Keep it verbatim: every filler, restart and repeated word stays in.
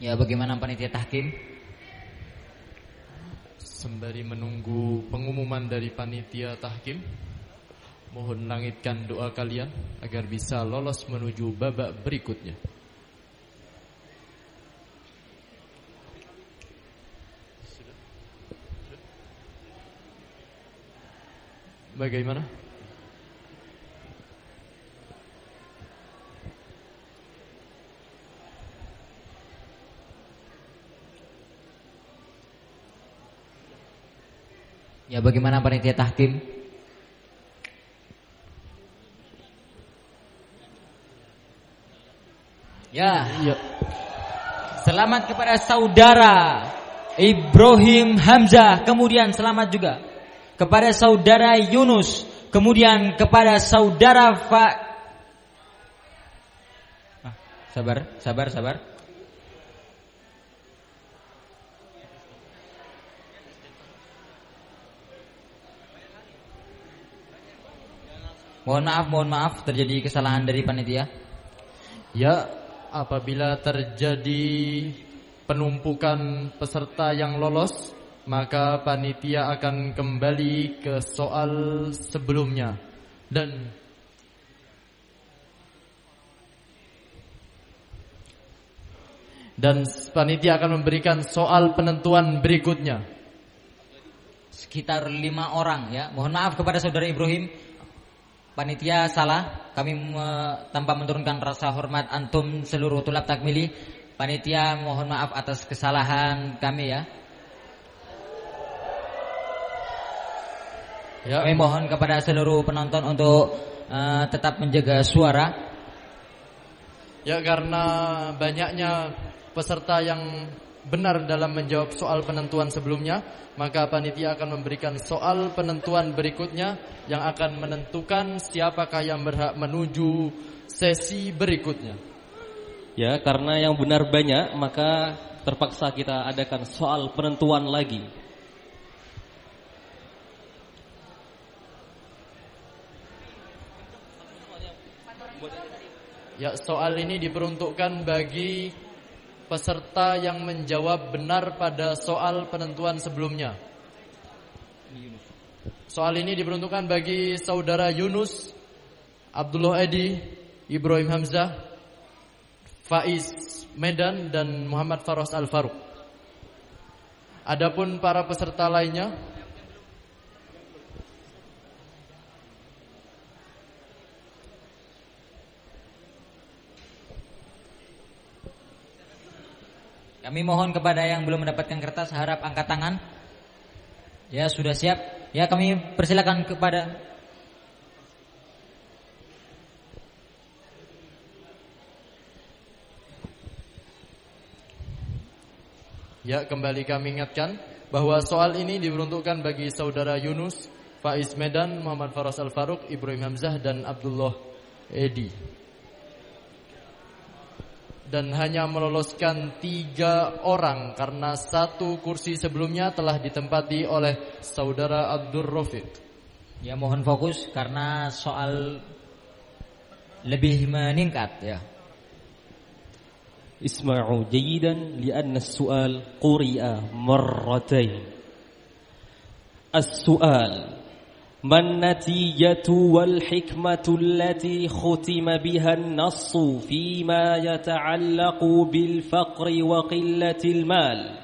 Ya, bagaimana panitia tahkim? Sembari menunggu pengumuman dari panitia tahkim, mohon langitkan doa kalian agar bisa lolos menuju babak berikutnya. Bagaimana? Ya, bagaimana panitia tahkim? Ya. Ya. Selamat kepada saudara Ibrahim Hamzah, kemudian selamat juga kepada saudara Yunus, kemudian kepada saudara Fa. Ah, sabar, sabar, sabar. Mohon maaf, mohon maaf terjadi kesalahan dari panitia. Ya, apabila terjadi penumpukan peserta yang lolos, maka panitia akan kembali ke soal sebelumnya. Dan Dan panitia akan memberikan soal penentuan berikutnya. Sekitar lima orang ya. Mohon maaf kepada saudara Ibrahim. Panitia salah, kami me, tanpa menurunkan rasa hormat antum seluruh tulab takmili. Panitia mohon maaf atas kesalahan kami ya. Ya. Kami mohon kepada seluruh penonton untuk uh, tetap menjaga suara. Ya, karena banyaknya peserta yang benar dalam menjawab soal penentuan sebelumnya, maka panitia akan memberikan soal penentuan berikutnya yang akan menentukan siapakah yang berhak menuju sesi berikutnya. Ya, karena yang benar banyak, maka terpaksa kita adakan soal penentuan lagi. Ya, soal ini diperuntukkan bagi peserta yang menjawab benar pada soal penentuan sebelumnya. Soal ini diperuntukkan bagi saudara Yunus, Abdullah Edi, Ibrahim Hamzah, Faiz Medan, dan Muhammad Faros Al-Faruq. Adapun para peserta lainnya, kami mohon kepada yang belum mendapatkan kertas harap angkat tangan. Ya, sudah siap. Ya, kami persilakan kepada Ya, kembali kami ingatkan bahwa soal ini diperuntukkan bagi saudara Yunus, Faiz Medan, Muhammad Faros Al-Faruq, Ibrahim Hamzah, dan Abdullah Edi. Dan hanya meloloskan tiga orang karena satu kursi sebelumnya telah ditempati oleh saudara Abdur Rafiq. Ya, mohon fokus karena soal lebih meningkat ya. Isma'u jayidan li'anna as-su'al quri'a marratain. As-su'al man natijatu wal hikmatu allati khutima biha an-nassu fima yata'allaqu bil faqri wa qillatil mal.